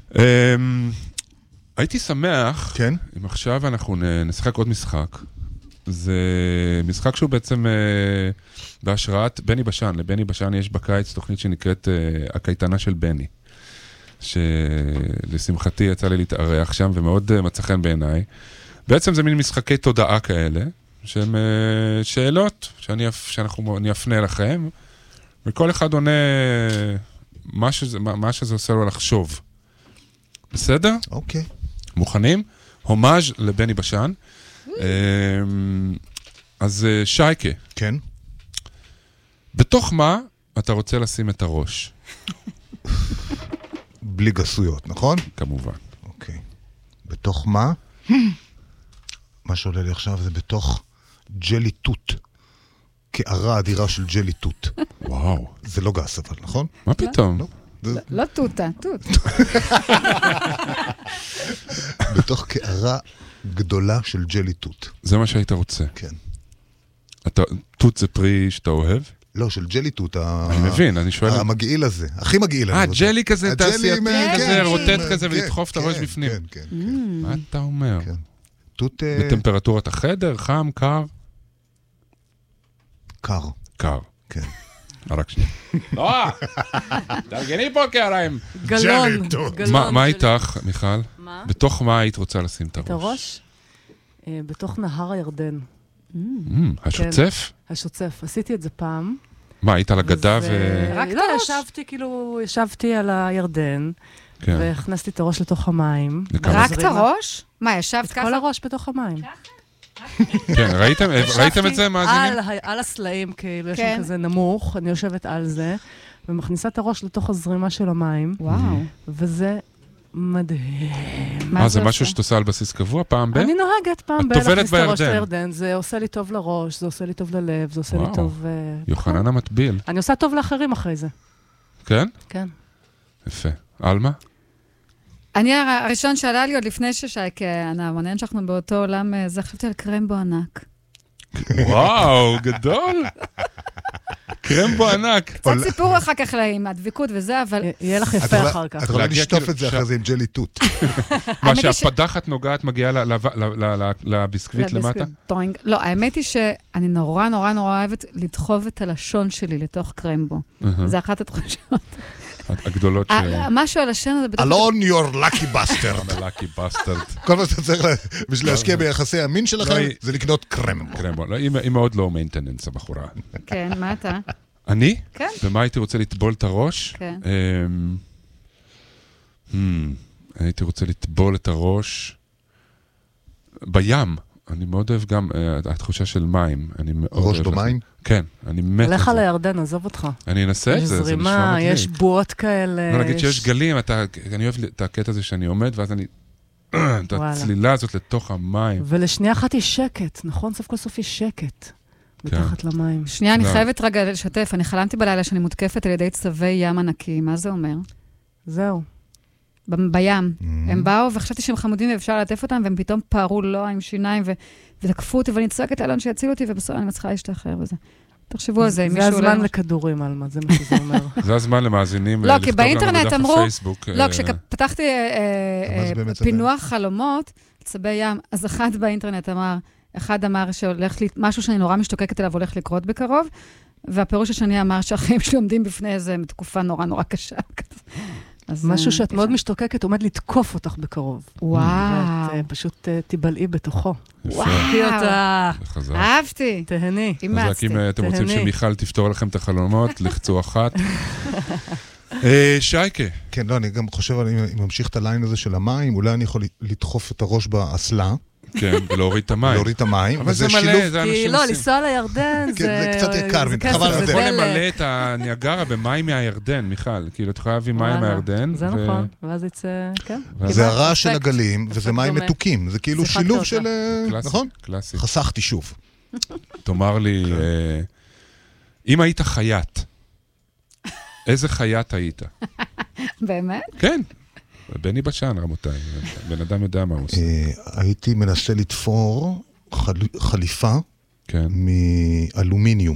הייתי שמח, כן? אם עכשיו אנחנו נשחק עוד משחק. זה משחק שהוא בעצם בהשראת בני בשן. לבני בשן יש בקיץ תוכנית שנקראת הקייטנה של בני. שלשמחתי יצא לי להתארח שם, ומאוד מצא חן בעיניי. בעצם זה מין משחקי תודעה כאלה, שהם שאלות שאני אפנה לכם, וכל אחד עונה מה שזה עושה לו לחשוב. בסדר? אוקיי. מוכנים? הומאז' לבני בשן. אז שייקה. כן. בתוך מה אתה רוצה לשים את הראש? בלי גסויות, נכון? כמובן. אוקיי. בתוך מה? מה שעולה לי עכשיו זה בתוך ג'לי טוט. קערה אדירה של ג'לי טוט. וואו. זה לא גס אבל, נכון? מה פתאום? לא טוטה, טוט. בתוך קערה גדולה של ג'לי טוט. זה מה שהיית רוצה. כן. טוט זה פרי שאתה אוהב? לא, של ג'לי טוט. אני מבין, אני שואל. המגעיל הזה, הכי מגעיל. ג'לי כזה, תעשייתי כזה, רוטט כזה כן, ולדחוף את הראש כן, בפנים. כן, כן. מה אתה אומר? כן. טוט... בטמפרטורת החדר, חם, קר? קר. קר. כן. רק שנייה. נועה, תרגני פה קעריים. גלון. מה איתך, מיכל? מה? בתוך מה היית רוצה לשים את את הראש? הראש? בתוך נהר הירדן. השוצף? השוצף. עשיתי את זה פעם. מה, היית על הגדה רק לא, ישבתי על הירדן, והכנסתי את הראש לתוך המים. רק את הראש? מה, ישבת ככה? כל הראש בתוך המים. כן, ראיתם את זה, מאזינים? על הסלעים, כאילו, יש שם כזה נמוך, אני יושבת על זה, ומכניסה את הראש לתוך הזרימה של המים. וואו. וזה מדהים. זה משהו שאת עושה על בסיס קבוע, פעם ב? אני נוהגת פעם ב. את טובלת בירדן. לירדן. זה עושה לי טוב לראש, זה עושה לי טוב ללב, זה עושה לי טוב... יוחנן המטביל. אני עושה טוב לאחרים אחרי זה. כן? כן. יפה. אלמה? אני הראשון שעלה לי עוד לפני ששייקה ענה, מעניין שאנחנו באותו עולם, זה חשבתי על קרמבו ענק. וואו, גדול. קרמבו ענק. קצת סיפור אחר כך עם הדביקות וזה, אבל... יהיה לך יפה אחר כך. את יכולה לשטוף את זה אחרי זה עם ג'לי טוט. מה, שהפדחת נוגעת מגיעה לביסקוויט למטה? לא, האמת היא שאני נורא אוהבת לדחוב את הלשון שלי לתוך קרמבו. זה אחת התחושות. הגדולות ש... משהו על השן הזה... אלון, you're lucky bastard. lucky bastard. כל מה שאתה צריך בשביל להשקיע ביחסי המין שלכם, זה לקנות קרמבו. קרמבו. היא מאוד לא מיינטננס, הבחורה. כן, מה אתה? אני? כן. ומה הייתי רוצה לטבול את הראש? כן. הייתי רוצה לטבול את הראש בים. אני מאוד אוהב גם התחושה של מים. ראש במים? כן, אני מת. הולך על הירדן, עזוב אותך. אני אנסה את זה, זה נשמע זרימה, מדליק. יש בועות כאלה. לא, נגיד שיש גלים, אני אוהב את הקטע הזה שאני עומד, ואז אני... את הצלילה הזאת לתוך המים. ולשנייה אחת היא שקט, נכון? סוף כל סוף היא שקט. מתחת למים. שנייה, אני חייבת רגע לשתף. אני חלמתי בלילה שאני מותקפת על ידי צווי ים ענקי. מה זה אומר? זהו. בים. הם באו, וחשבתי שהם חמודים ואפשר לעטף אותם, והם פתאום פערו לו עם שיניים, ותקפו אותי, ואני צועקת אלון שיצילו אותי, ובסוף אני מצליחה להשתחרר וזה. תחשבו על זה. זה הזמן לכדורים, אלמה, זה מה שזה אומר. זה הזמן למאזינים לא, כי באינטרנט אמרו, לא, כשפתחתי פינוח חלומות, צבי ים, אז אחד אמר שהולך לי, משהו שאני נורא משתוקקת אליו הולך לקרות בקרוב, והפירוש השני אמר שהחיים שלי עומדים בפני איזה תקופה נורא קשה. משהו שאת מאוד משתוקקת, עומד לתקוף אותך בקרוב. וואו. ואת פשוט תיבלעי בתוכו. וואו. אהבתי. תהני. אז אם אתם רוצים שמיכל תפתור לכם את החלומות, לחצו אחת. שייקה. כן, לא, אני גם חושב, אני ממשיך את הליין הזה של המים, אולי אני יכול לדחוף את הראש באסלה. כן, ולהוריד את המים. להוריד את המים. אבל זה מלא, זה אנשים עושים. לא, לנסוע לירדן, זה קצת יקר, חבל על זה. יכול למלא את הניאגרה במים מהירדן, מיכל. כאילו, את יכולה להביא מים מהירדן. זה נכון, ואז יצא, כן. זה הרעש של הגלים, וזה מים מתוקים. זה כאילו שילוב של... נכון? קלאסי. חסכתי שוב. תאמר לי, אם היית חיית, איזה חיית היית? באמת? כן. בני בשן, רמותיי. בן אדם יודע מה הוא עושה. הייתי מנסה לתפור חליפה מאלומיניום.